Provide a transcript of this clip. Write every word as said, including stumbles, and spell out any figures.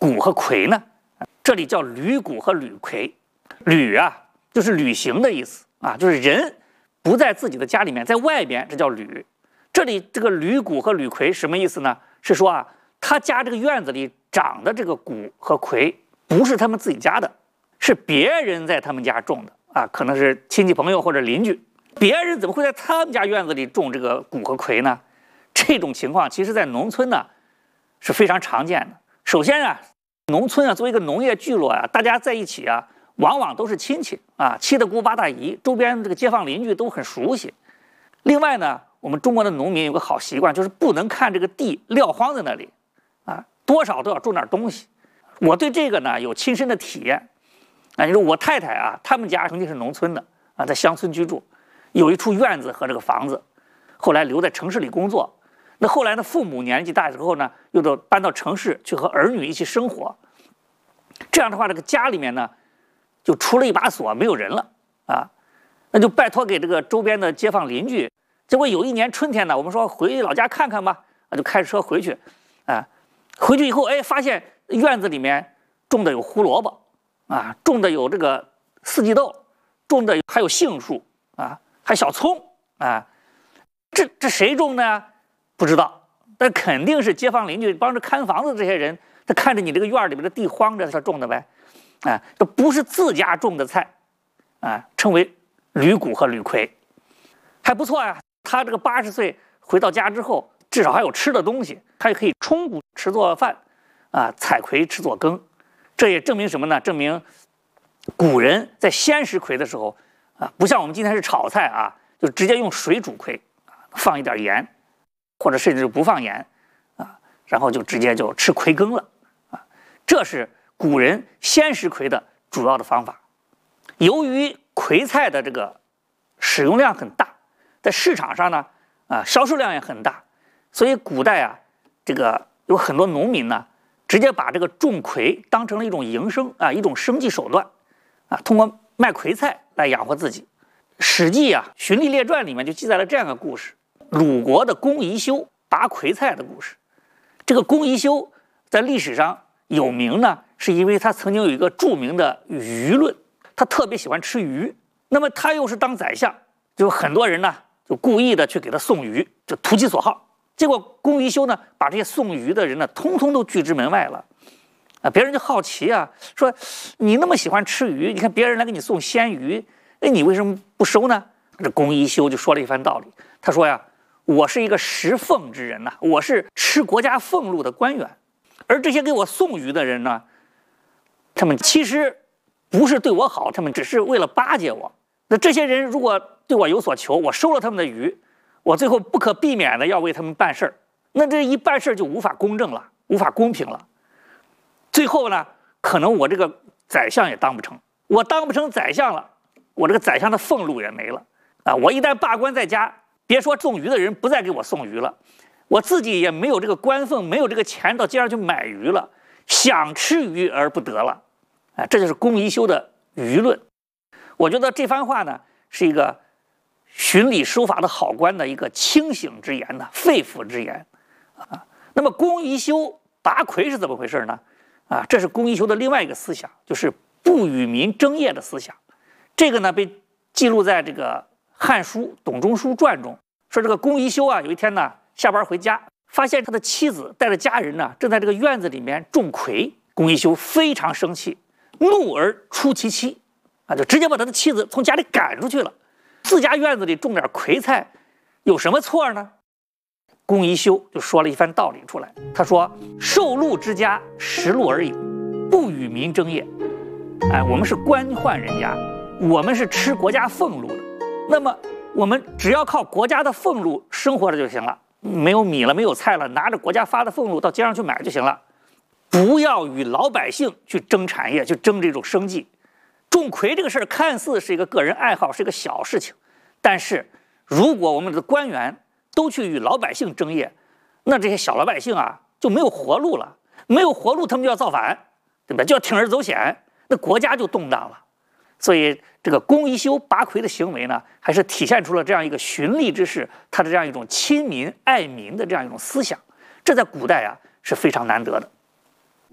谷和葵呢？这里叫履谷和履葵。履啊，就是旅行的意思啊，就是人不在自己的家里面，在外边，这叫履。这里这个履谷和履葵什么意思呢？是说啊，他家这个院子里长的这个谷和葵不是他们自己家的，是别人在他们家种的啊，可能是亲戚朋友或者邻居。别人怎么会在他们家院子里种这个谷和葵呢？这种情况其实在农村呢是非常常见的。首先啊，农村啊作为一个农业聚落啊，大家在一起啊，往往都是亲戚啊，七大姑八大姨，周边这个街坊邻居都很熟悉。另外呢，我们中国的农民有个好习惯，就是不能看这个地撂荒在那里啊，多少都要种点东西。我对这个呢有亲身的体验啊。你说我太太啊，他们家曾经是农村的啊，在乡村居住，有一处院子和这个房子，后来留在城市里工作。那后来呢，父母年纪大之后呢，又都搬到城市去和儿女一起生活。这样的话，这个家里面呢，就出了一把锁，没有人了啊。那就拜托给这个周边的街坊邻居。结果有一年春天呢，我们说回老家看看吧，啊，就开车回去，啊，回去以后，哎，发现院子里面种的有胡萝卜，啊，种的有这个四季豆，种的还有杏树，啊，还有小葱，啊，这这谁种的呀？不知道，但肯定是街坊邻居帮着看房子的这些人，他看着你这个院里面的地荒着，他种的呗，啊，这不是自家种的菜，啊，称为履谷和履葵，还不错呀。他这个八十岁回到家之后，至少还有吃的东西，还可以冲谷吃做饭，啊，采葵吃做羹。这也证明什么呢？证明古人在鲜食葵的时候，啊，不像我们今天是炒菜啊，就直接用水煮葵，放一点盐。或者甚至不放盐，啊，然后就直接就吃葵羹了，啊，这是古人鲜食葵的主要的方法。由于葵菜的这个使用量很大，在市场上呢，啊，销售量也很大，所以古代啊，这个有很多农民呢，直接把这个种葵当成了一种营生啊，一种生计手段，啊，通过卖葵菜来养活自己。《史记》啊，《荀利列传》里面就记载了这样一个故事。鲁国的公宜修拔葵菜的故事。这个公宜修在历史上有名呢，是因为他曾经有一个著名的鱼论，他特别喜欢吃鱼。那么他又是当宰相，就很多人呢就故意的去给他送鱼，就投其所好。结果公宜修呢把这些送鱼的人呢，通通都拒之门外了。啊，别人就好奇啊，说你那么喜欢吃鱼，你看别人来给你送鲜鱼，哎，你为什么不收呢？这公宜修就说了一番道理，他说呀，我是一个食俸之人呐、啊，我是吃国家俸禄的官员，而这些给我送鱼的人呢，他们其实不是对我好，他们只是为了巴结我。那这些人如果对我有所求，我收了他们的鱼，我最后不可避免的要为他们办事儿，那这一办事就无法公正了，无法公平了。最后呢，可能我这个宰相也当不成，我当不成宰相了，我这个宰相的俸禄也没了啊！我一旦罢官在家。别说送鱼的人不再给我送鱼了，我自己也没有这个官俸，没有这个钱到街上去买鱼了，想吃鱼而不得了，啊，这就是公宜修的舆论。我觉得这番话呢，是一个循礼收法的好官的一个清醒之言呢，肺腑之言啊。那么公宜修拔葵是怎么回事呢？啊，这是公宜修的另外一个思想，就是不与民争业的思想。这个呢，被记录在这个《汉书·董仲舒传》中，说这个公宜修啊，有一天呢下班回家，发现他的妻子带着家人呢正在这个院子里面种葵。公宜修非常生气，怒而出其妻，啊，就直接把他的妻子从家里赶出去了。自家院子里种点葵菜，有什么错呢？公宜修就说了一番道理出来，他说：“受禄之家，食禄而已，不与民争业。哎，我们是官宦人家，我们是吃国家俸禄的。那么我们只要靠国家的俸禄生活着就行了，没有米了，没有菜了，拿着国家发的俸禄到街上去买就行了，不要与老百姓去争产业，去争这种生计。种葵这个事儿看似是一个个人爱好，是一个小事情，但是如果我们的官员都去与老百姓争业，那这些小老百姓啊就没有活路了，没有活路，他们就要造反，对吧？就要铤而走险，那国家就动荡了。所以这个公宜修拔葵的行为呢，还是体现出了这样一个循吏之士他的这样一种亲民爱民的这样一种思想，这在古代啊是非常难得的。